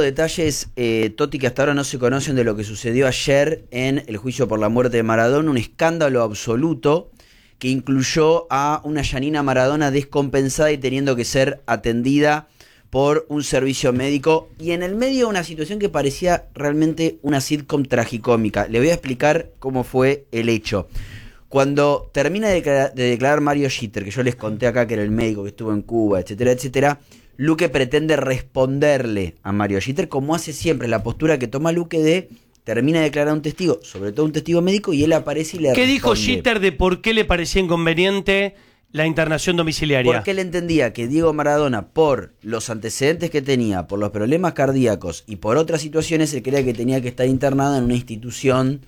detalles, Toti, que hasta ahora no se conocen de lo que sucedió ayer en el juicio por la muerte de Maradona, un escándalo absoluto que incluyó a una Yanina Maradona descompensada y teniendo que ser atendida por un servicio médico, y en el medio de una situación que parecía realmente una sitcom tragicómica. Le voy a explicar cómo fue el hecho. Cuando termina de declarar Mario Jeter, que yo les conté acá que era el médico que estuvo en Cuba, etcétera, etcétera, Luque pretende responderle a Mario Jeter, como hace siempre, la postura que toma Luque de termina de declarar a un testigo, sobre todo un testigo médico, y él aparece y le responde. ¿Qué dijo Jeter de por qué le parecía inconveniente la internación domiciliaria? Porque él entendía que Diego Maradona, por los antecedentes que tenía, por los problemas cardíacos y por otras situaciones, él creía que tenía que estar internado en una institución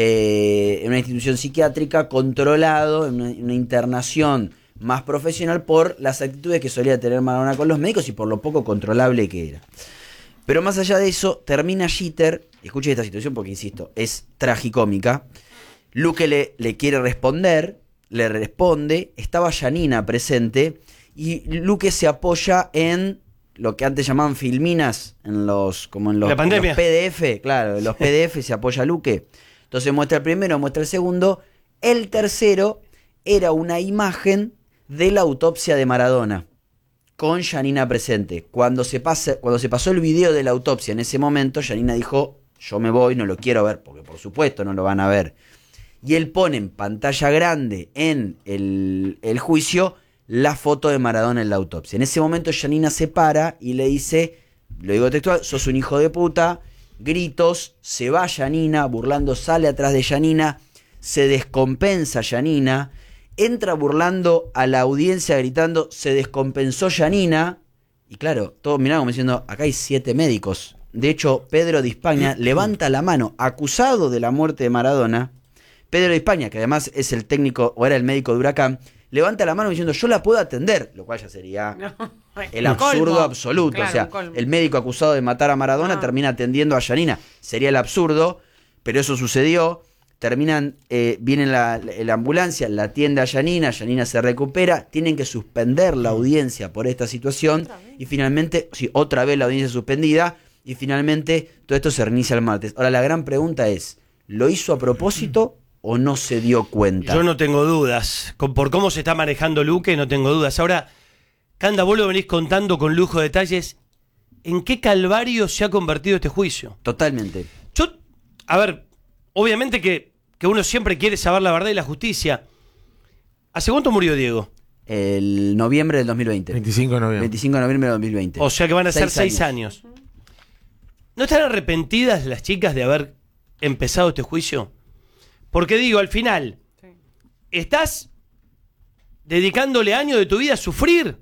psiquiátrica, controlado, en una internación más profesional por las actitudes que solía tener Maradona con los médicos y por lo poco controlable que era. Pero más allá de eso, termina Jeter, escuchen esta situación porque, insisto, es tragicómica. Luque le quiere responder, le responde, estaba Yanina presente y Luque se apoya en lo que antes llamaban filminas, en los PDF, claro, en los PDF se apoya Luque. Entonces muestra el primero, muestra el segundo. El tercero era una imagen de la autopsia de Maradona, con Yanina presente. Cuando se pasó el video de la autopsia, en ese momento, Yanina dijo, yo me voy, no lo quiero ver, porque por supuesto no lo van a ver. Y él pone en pantalla grande en el juicio la foto de Maradona en la autopsia. En ese momento Yanina se para y le dice, lo digo textual, sos un hijo de puta, gritos, se va Yanina, burlando, sale atrás de Yanina, se descompensa Yanina, entra burlando a la audiencia gritando, se descompensó Yanina, y claro, todos miraban como diciendo, acá hay 7 médicos. De hecho, Pedro de España levanta la mano, acusado de la muerte de Maradona. Pedro de España, que además es el técnico, o era el médico de Huracán, levanta la mano diciendo, yo la puedo atender, lo cual ya sería el absurdo colmo absoluto. Claro, o sea, el médico acusado de matar a Maradona termina atendiendo a Yanina. Sería el absurdo, pero eso sucedió. Viene la ambulancia, la atiende a Yanina se recupera, tienen que suspender la audiencia por esta situación y finalmente, otra vez la audiencia suspendida y finalmente todo esto se reinicia el martes. Ahora la gran pregunta es, ¿lo hizo a propósito o no se dio cuenta? Yo no tengo dudas, por cómo se está manejando Luque no tengo dudas. Ahora, Canda, vos lo venís contando con lujo de detalles, ¿en qué calvario se ha convertido este juicio? Totalmente. Obviamente que uno siempre quiere saber la verdad y la justicia. ¿Hace cuánto murió Diego? El noviembre del 2020. 25 de noviembre. 25 de noviembre del 2020. O sea que van a ser 6 años. ¿No están arrepentidas las chicas de haber empezado este juicio? Porque digo, al final, estás dedicándole años de tu vida a sufrir.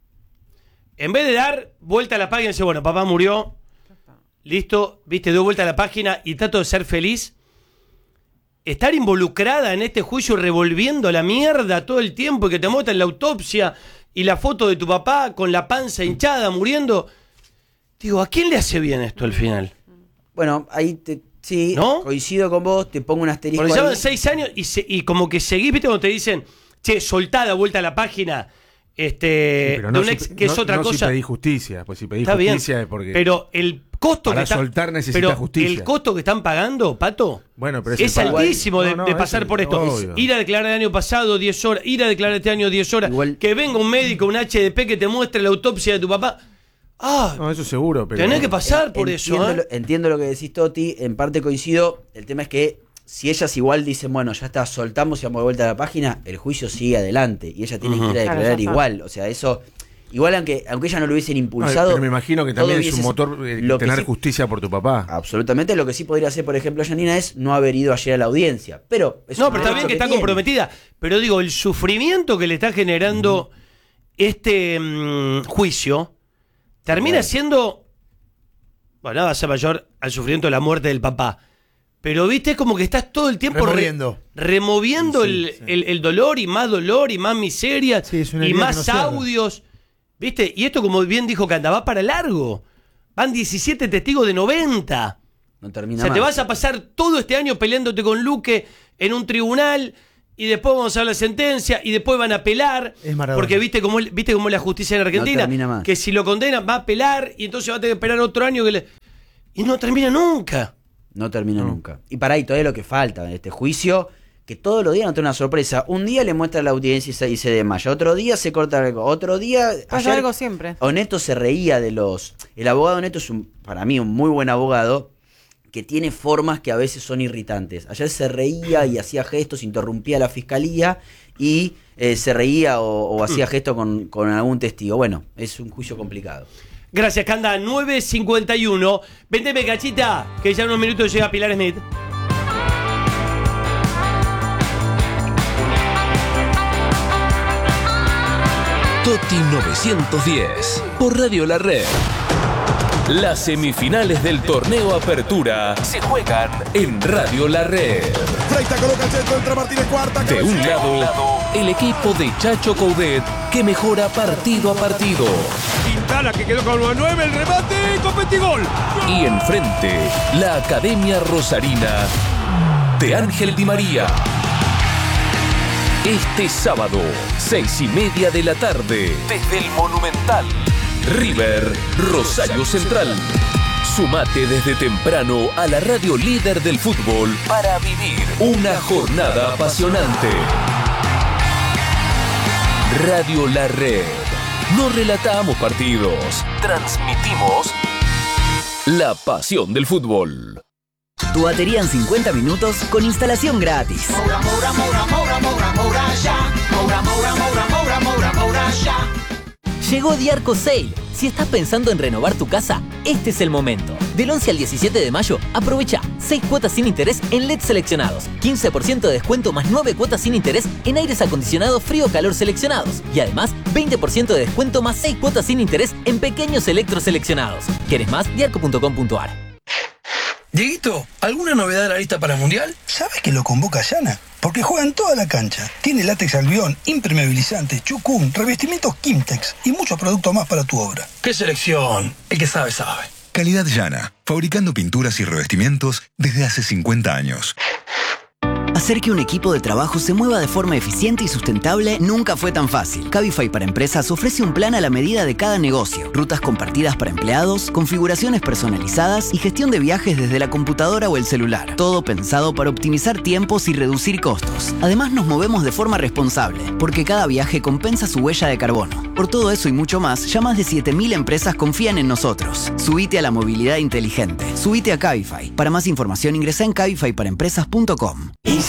En vez de dar vuelta a la página y decir, bueno, papá murió, listo, viste, doy vuelta a la página y trato de ser feliz. Estar involucrada en este juicio revolviendo la mierda todo el tiempo y que te muestran la autopsia y la foto de tu papá con la panza hinchada muriendo. Digo, ¿a quién le hace bien esto al final? Bueno, ahí sí, ¿no? Coincido con vos, te pongo un asterisco. Porque llevan 6 años y como que seguís, viste, cuando te dicen, che, soltada, vuelta a la página, pero de un ex, que es otra cosa. Si pedís justicia, pues si pedís está justicia bien, es porque. Pero el costo para que soltar necesita justicia. El costo que están pagando, Pato, bueno, pero es altísimo de pasar por esto. Obvio. Ir a declarar el año pasado 10 horas, ir a declarar este año 10 horas, que venga un médico, un HDP que te muestre la autopsia de tu papá. No, eso seguro, pero tenés que pasar por eso. Entiendo lo que decís, Toti, en parte coincido. El tema es que si ellas igual dicen, bueno, ya está, soltamos y vamos de vuelta a la página, el juicio sigue adelante y ella tiene que ir a declarar igual. O sea, eso, igual aunque ella no lo hubiesen impulsado. Pero me imagino que también es un motor tener justicia por tu papá. Absolutamente. Lo que sí podría hacer, por ejemplo, Yanina es no haber ido ayer a la audiencia. Pero pero está bien que está comprometida. Pero digo, el sufrimiento que le está generando este juicio termina siendo, bueno, nada, va a ser mayor al sufrimiento de la muerte del papá. Pero viste, es como que estás todo el tiempo removiendo el dolor y más miseria y más audios. ¿Viste? Y esto, como bien dijo Canda, va para largo. Van 17 testigos de 90. No termina. O sea, más. te vas a pasar todo este año peleándote con Luque en un tribunal y después vamos a ver la sentencia y después van a apelar. Porque viste cómo es la justicia en Argentina. No termina más. Que si lo condenan va a apelar y entonces va a tener que esperar otro año que le... Y no termina nunca. No terminó nunca. Y para ahí todavía lo que falta en este juicio, que todos los días nos trae una sorpresa. Un día le muestra a la audiencia y se desmaya. Otro día se corta algo. Otro día... Pasa algo siempre. Oneto se reía de los... El abogado Oneto es, para mí, un muy buen abogado que tiene formas que a veces son irritantes. Ayer se reía y hacía gestos, interrumpía a la fiscalía y se reía o hacía gestos con algún testigo. Bueno, es un juicio complicado. Gracias, Canda. 9:51. Vendeme, Cachita, que ya en unos minutos llega Pilar Smith. Toti 910 por Radio La Red. Las semifinales del torneo Apertura se juegan en Radio La Red. Freita coloca el centro, entra Martínez cuarta. De un lado, el equipo de Chacho Coudet que mejora partido a partido. Quintana que quedó con 9, el remate con Petigol. Y enfrente, la Academia Rosarina de Ángel Di María. Este sábado, 6:30 de la tarde, desde el Monumental. River, Rosario Central. Sumate desde temprano a la radio líder del fútbol para vivir una jornada apasionante. Radio La Red. No relatamos partidos, transmitimos la pasión del fútbol. Tu batería en 50 minutos con instalación gratis. Llegó Diarco Sale. Si estás pensando en renovar tu casa, este es el momento. Del 11 al 17 de mayo, aprovecha 6 cuotas sin interés en LED seleccionados, 15% de descuento más 9 cuotas sin interés en aires acondicionados frío-calor seleccionados y además 20% de descuento más 6 cuotas sin interés en pequeños electros seleccionados. ¿Quieres más? Diarco.com.ar. Dieguito, ¿alguna novedad de la lista para el Mundial? ¿Sabes que lo convoca Yana? Porque juega en toda la cancha. Tiene látex albión, impermeabilizante, chucún, revestimientos Kimtex y muchos productos más para tu obra. ¡Qué selección! El que sabe, sabe. Calidad Yana, fabricando pinturas y revestimientos desde hace 50 años. Hacer que un equipo de trabajo se mueva de forma eficiente y sustentable nunca fue tan fácil. Cabify para Empresas ofrece un plan a la medida de cada negocio, rutas compartidas para empleados, configuraciones personalizadas y gestión de viajes desde la computadora o el celular. Todo pensado para optimizar tiempos y reducir costos. Además nos movemos de forma responsable, porque cada viaje compensa su huella de carbono. Por todo eso y mucho más, ya más de 7.000 empresas confían en nosotros. Subite a la movilidad inteligente. Subite a Cabify. Para más información ingresa en cabifyparaempresas.com.